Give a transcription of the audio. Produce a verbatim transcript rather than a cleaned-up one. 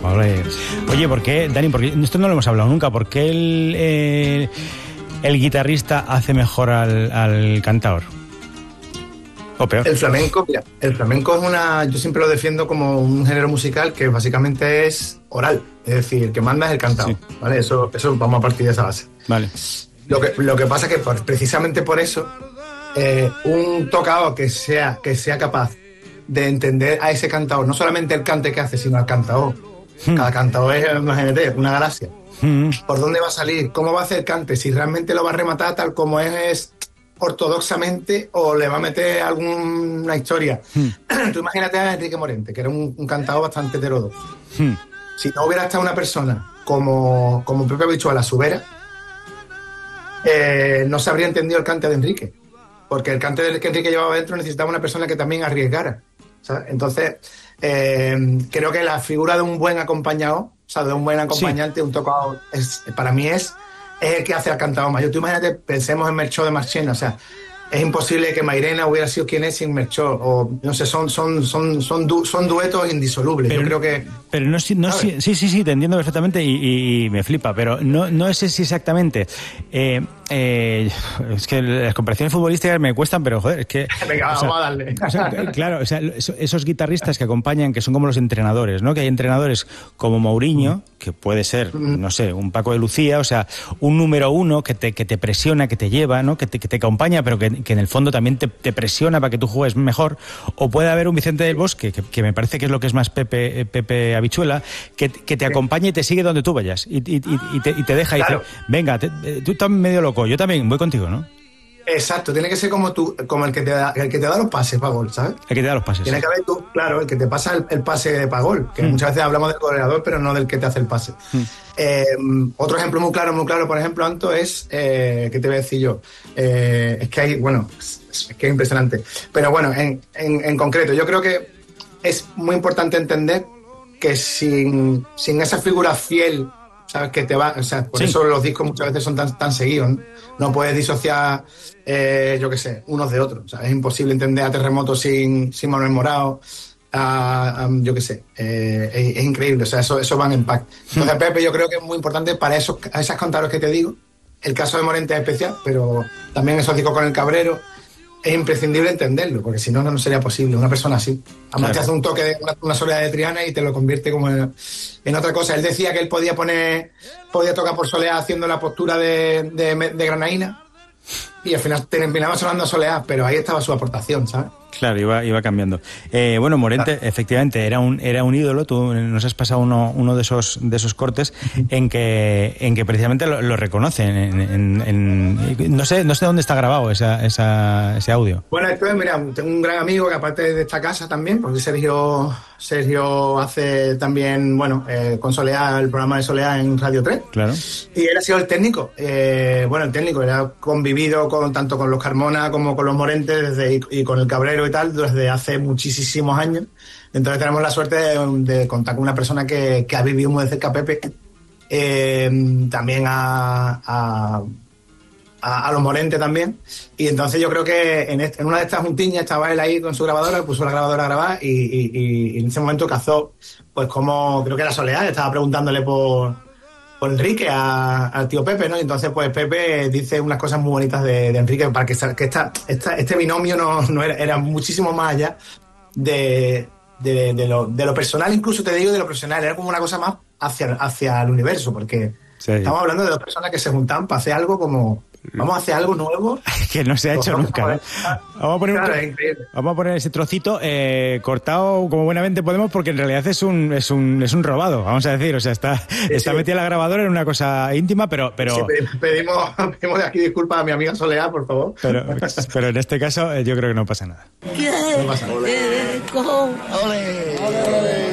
Ole. Oye, ¿por qué, Dani, porque esto no lo hemos hablado nunca, ¿por qué el, eh, el guitarrista hace mejor al, al cantador? ¿O peor? El flamenco, mira, el flamenco es una, yo siempre lo defiendo como un género musical que básicamente es oral, es decir, el que manda es el cantador, sí. ¿Vale? Eso, eso vamos a partir de esa base. Vale. Lo que, lo que pasa es que por, precisamente por eso, eh, un tocador que sea, que sea capaz de entender a ese cantador, no solamente el cante que hace, sino al cantador. Hmm. Cada cantador es, imagínate, una galaxia. Hmm. ¿Por dónde va a salir? ¿Cómo va a hacer el cante? Si realmente lo va a rematar tal como es, es ortodoxamente o le va a meter alguna historia. Hmm. Tú imagínate a Enrique Morente, que era un, un cantador bastante heterodoxo. Hmm. Si no hubiera estado una persona como, como Pepe Habichuela a su vera, eh, no se habría entendido el cante de Enrique. Porque el cante que Enrique llevaba dentro necesitaba una persona que también arriesgara, ¿sabes? Entonces, eh, creo que la figura de un buen acompañado, o sea, de un buen acompañante, sí. un tocador, es, para mí es, es el que hace al cantador mayor. Tú imagínate, pensemos en Melchor de Marchena, o sea, es imposible que Mairena hubiera sido quien es sin Melchor, o no sé, son, son, son, son, du, son duetos indisolubles. Pero, yo creo que... Pero no, no sí, sí, sí, te entiendo perfectamente y, y, y me flipa, pero no, no sé si exactamente... Eh, eh, es que las comparaciones futbolísticas me cuestan, pero joder, es que... Venga, o sea, vamos a darle. O sea, claro, o sea, esos guitarristas que acompañan, que son como los entrenadores, ¿no? Que hay entrenadores como Mourinho, que puede ser, no sé, un Paco de Lucía, o sea, un número uno que te, que te presiona, que te lleva, ¿no? Que te, que te acompaña, pero que, que en el fondo también te, te presiona para que tú juegues mejor. O puede haber un Vicente del Bosque, que, que me parece que es lo que es más Pepe, Pepe Habichuela, que, que te acompaña y te sigue donde tú vayas. Y, y, y, y, te, y te deja y claro. dice, venga, te, tú estás medio loco, yo también voy contigo, ¿no? Exacto, tiene que ser como tú, como el que te da, el que te da los pases para gol, ¿sabes? El que te da los pases. Tiene sí. que haber tú, claro, el que te pasa el, el pase para gol, que mm. muchas veces hablamos del goleador, pero no del que te hace el pase. Mm. Eh, otro ejemplo muy claro, muy claro, por ejemplo, Anto, es, eh, ¿qué te voy a decir yo? Eh, es que hay, bueno, es, es que es impresionante. Pero bueno, en, en, en concreto, yo creo que es muy importante entender que sin, sin esa figura fiel, ¿sabes? Que te va, o sea, por sí. eso los discos muchas veces son tan, tan seguidos, ¿no? No puedes disociar, eh, yo qué sé, unos de otros. O sea, es imposible entender a Terremoto sin, sin Manuel Morao, a, a, yo qué sé, eh, es, es increíble, o sea, eso, eso van en pack. Entonces, Pepe, yo creo que es muy importante para esos, a esas cantadores que te digo. El caso de Morente es especial, pero también esos discos con el Cabrero, es imprescindible entenderlo, porque si no, no sería posible. Una persona así. Además, claro. te hace un toque de una, una soledad de Triana y te lo convierte como en, en otra cosa. Él decía que él podía poner, podía tocar por Soleá haciendo la postura de, de, de Granaína y al final terminaba sonando a Soleá, pero ahí estaba su aportación, ¿sabes? Claro, iba, iba cambiando. Eh, bueno, Morente, claro. efectivamente, era un, era un ídolo. Tú nos has pasado uno, uno de esos, de esos cortes en que, en que precisamente lo, lo reconocen. En, en, en, no sé, no sé dónde está grabado esa, esa, ese audio. Bueno, esto, mira, tengo un gran amigo que aparte de esta casa también, porque Sergio, Sergio hace también, bueno, eh, con Soleá, el programa de Soleá en Radio tres. Claro. Y él ha sido el técnico. Eh, bueno, el técnico, él ha convivido con, tanto con los Carmona como con los Morentes desde, y, y con el Cabrero y tal desde hace muchísimos años. Entonces tenemos la suerte de, de contar con una persona que, que ha vivido muy de cerca a Pepe, eh, también a, a, a, a los Morentes también, y entonces yo creo que en, este, en una de estas juntiñas estaba él ahí con su grabadora, puso la grabadora a grabar y, y, y en ese momento cazó, pues como creo que era Soledad, estaba preguntándole por por Enrique, a, al tío Pepe, ¿no? Y entonces, pues Pepe dice unas cosas muy bonitas de, de Enrique, para que, que esta, esta, este binomio no, no era, era muchísimo más allá de, de, de, lo, de lo personal, incluso te digo de lo profesional, era como una cosa más hacia, hacia el universo, porque sí. estamos hablando de dos personas que se juntaban para hacer algo como... Vamos a hacer algo nuevo que no se ha hecho nunca, ¿no? Vamos a poner, claro, un, vamos a poner ese trocito eh, cortado como buenamente podemos, porque en realidad es un es un es un robado, vamos a decir, o sea, está sí, está sí. metida la grabadora en una cosa íntima, pero pero sí, pedimos pedimos de aquí disculpas a mi amiga Soledad, por favor. Pero pero en este caso yo creo que no pasa nada. No pasa nada.